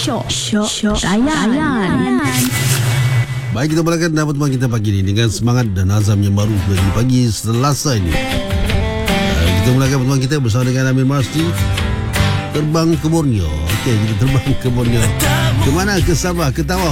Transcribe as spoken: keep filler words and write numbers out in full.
Syok Syok Syok Layan. Baik, kita mulakan dapat teman kita pagi ini dengan semangat dan azam yang baru di pagi Selasa ini. Uh, kita mulakan teman kita bersama dengan Amir Masdi. Terbang ke Borneo. Okey, kita terbang ke Borneo. Ke mana? Ke Sabah, ke Tawau.